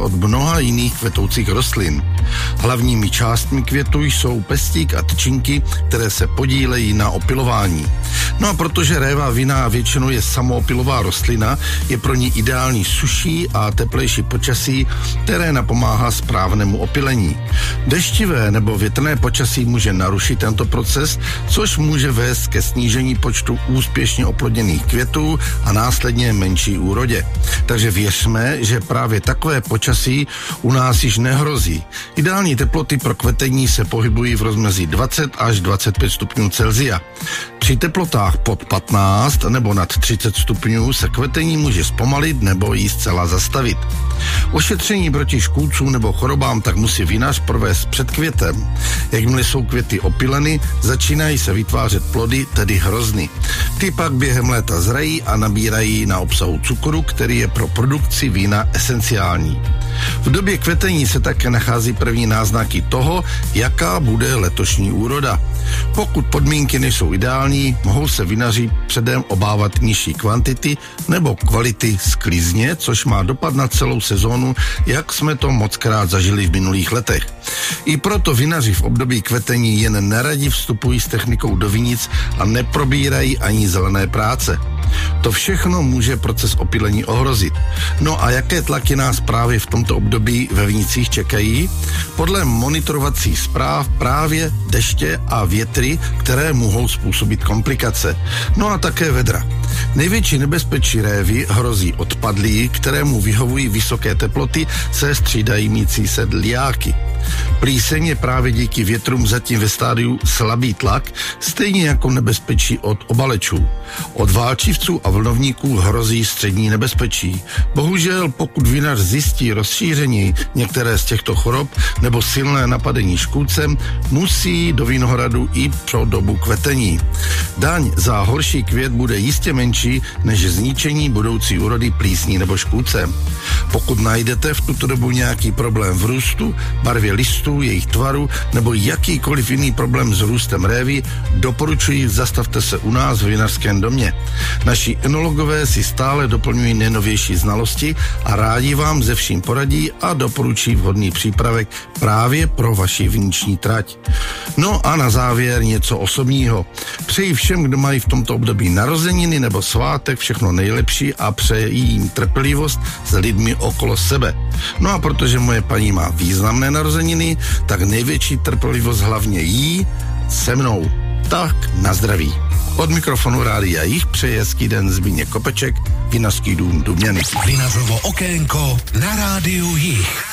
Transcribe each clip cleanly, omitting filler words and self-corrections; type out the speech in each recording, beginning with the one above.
od mnoha jiných kvetoucích rostlin. Hlavními částmi květu jsou pestík a tyčinky, které se podílejí na opilování. No a protože réva vinná většinou je samoopilová rostlina, je pro ní ideální suší a teplejší počasí, které napomáhá správnému opylení. Deštivé nebo větrné počasí může narušit tento proces, což může vést ke snížení počtu úspěšně oplodněných květů a následně menší úrodě. Takže věřme, že právě takové počasí u nás již nehrozí. Ideální teploty pro kvetení se pohybují v rozmezí 20 až 25 stupňů Celsia. Při teplotách pod 15 nebo nad 30 stupňů se kvetení může zpomalit nebo ji zcela zastavit. Ošetření proti škůdcům nebo chorobám tak musí vinař provést před květem. Jakmile jsou květy opyleny, začínají se vytvářet plody, tedy hrozny. Ty pak během léta zrají a nabírají na obsahu cukru, který je pro produkci vína esenciální. V době kvetení se také nachází první náznaky toho, jaká bude letošní úroda. Pokud podmínky nejsou ideální, mohou se vinaři předem obávat nižší kvantity nebo kvality sklizně, což má dopad na celou sezónu, jak jsme to mockrát zažili v minulých letech. I proto vinaři v období kvetení jen neradi vstupují s technikou do vinic a neprobírají ani zelené práce. To všechno může proces opylení ohrozit. No a jaké tlaky nás právě v tomto období ve vinicích čekají? Podle monitorovacích zpráv právě deště a větry, které mohou způsobit komplikace. No a také vedra. Největší nebezpečí révy hrozí odpadlí, kterému vyhovují vysoké teploty se střídající se dliáky. Plíseň je právě díky větrům zatím ve stádiu slabý tlak, stejně jako nebezpečí od obalečů. Od válčivců a vlnovníků hrozí střední nebezpečí. Bohužel, pokud vinař zjistí rozšíření některé z těchto chorob nebo silné napadení škůdcem, musí do vinohradu i pro dobu kvetení. Daň za horší květ bude jistě menší než zničení budoucí úrody plísní nebo škůdcem. Pokud najdete v tuto dobu nějaký problém v růstu, barvě listů, jejich tvaru nebo jakýkoliv jiný problém s růstem révy, doporučuji zastavte se u nás v vinařském domě. Naši enologové si stále doplňují nejnovější znalosti a rádi vám ze vším poradí a doporučí vhodný přípravek právě pro vaši viniční trať. No a na závěr něco osobního. Přeji všem, kdo mají v tomto období narozeniny nebo svátek, všechno nejlepší a přeji jim trpělivost s lidmi okolo sebe. No a protože moje paní má významné narozeniny, tak největší trpělivost hlavně jí se mnou. Tak na zdraví. Od mikrofonu Rádia Jih přeje hezký den Zbyněk Kopeček, Vinařský dům Dubňany. Vinařovo okénko na Rádiu Jih.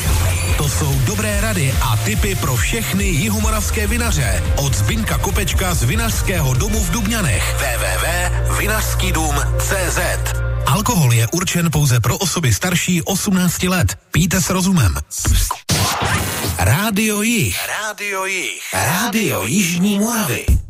To jsou dobré rady a tipy pro všechny jihomoravské vinaře od Zbyňka Kopečka z Vinařského domu v Dubňanech. www.vinařskydům.cz. Alkohol je určen pouze pro osoby starší 18 let. Pijte s rozumem. Rádio Jih. Rádio Jižní Moravy.